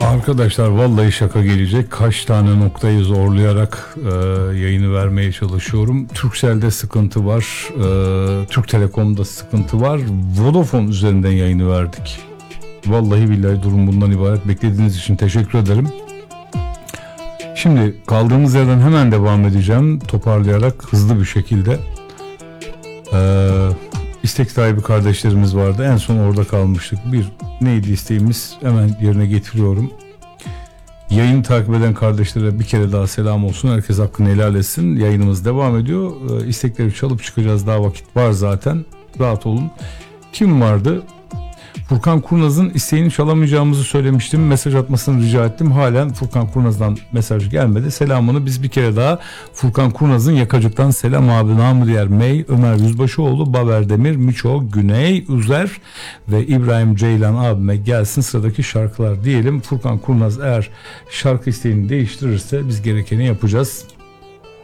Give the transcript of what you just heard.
Arkadaşlar vallahi şaka gelecek. Kaç tane noktayı zorlayarak yayını vermeye çalışıyorum. Turkcell'de sıkıntı var. Türk Telekom'da sıkıntı var. Vodafone üzerinden yayını verdik. Vallahi billahi durum bundan ibaret. Beklediğiniz için teşekkür ederim. Şimdi kaldığımız yerden hemen devam edeceğim. Toparlayarak hızlı bir şekilde. İstek sahibi kardeşlerimiz vardı. En son orada kalmıştık. Neydi isteğimiz? Hemen yerine getiriyorum. Yayını takip eden kardeşlere bir kere daha selam olsun. Herkes hakkını helal etsin. Yayınımız devam ediyor. İstekleri çalıp çıkacağız. Daha vakit var zaten. Rahat olun. Kim vardı? Furkan Kurnaz'ın isteğini çalamayacağımızı söylemiştim. Mesaj atmasını rica ettim. Halen Furkan Kurnaz'dan mesaj gelmedi. Selamını biz bir kere daha Furkan Kurnaz'ın Yakacık'tan selam abi. Namı diğer Mey, Ömer Yüzbaşıoğlu, Baver Demir, Miço, Güney, Üzer ve İbrahim Ceylan abime gelsin sıradaki şarkılar diyelim. Furkan Kurnaz eğer şarkı isteğini değiştirirse biz gerekeni yapacağız.